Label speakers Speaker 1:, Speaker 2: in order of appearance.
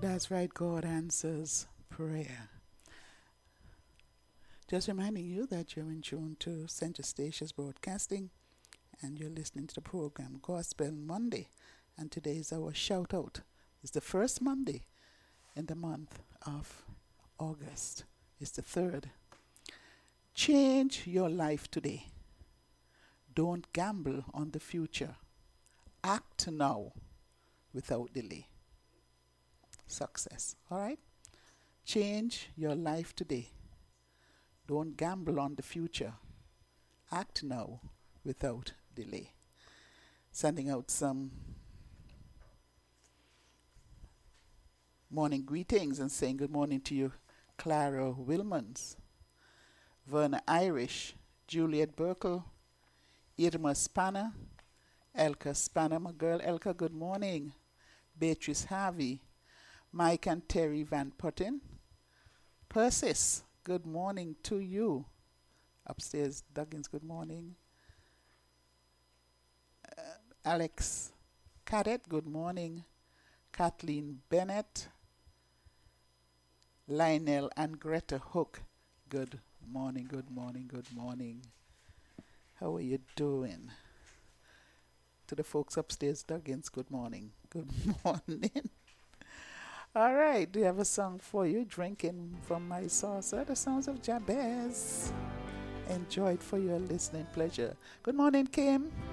Speaker 1: That's right, God answers prayer. Just reminding you that you're in tune to Center Stations Broadcasting and you're listening to the program Gospel Monday. And today is our shout out. It's the first Monday in the month of August. It's the third. Change your life today. Don't gamble on the future. Act now without delay. Success. All right? Change your life today. Don't gamble on the future. Act now without delay. Sending out some morning greetings and saying good morning to you, Clara Wilmans, Verna Irish, Juliet Burkle, Irma Spanner, Elka Spanner, my girl Elka, good morning. Beatrice Harvey, Mike and Terry Van Putten, Persis, good morning to you. Upstairs, Duggins, good morning. Alex Cadet, good morning. Kathleen Bennett, Lionel and Greta Hook, good morning, good morning, good morning. How are you doing? To the folks upstairs, Duggins, good morning, good morning. All right, do you have a song for you? Drinking from my saucer, the sounds of Jabez. Enjoy it for your listening pleasure. Good morning, Kim.